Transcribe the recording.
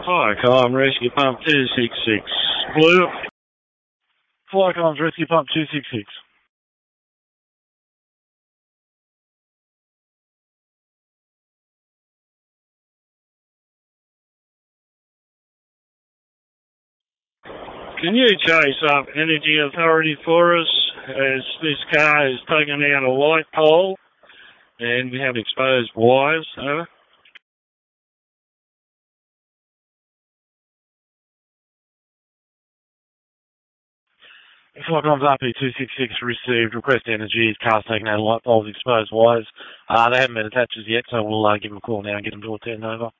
Flycom Rescue Pump 266. Blue. Flycom's Rescue Pump 266. Can you chase up Energy Authority for us, as this car has taken out a light pole and we have exposed wires? Over. Flycom's RP266 received request Energy. Car's taken out a light poles, exposed wires. They haven't been attached as yet, so we'll give them a call now and get them to attend over.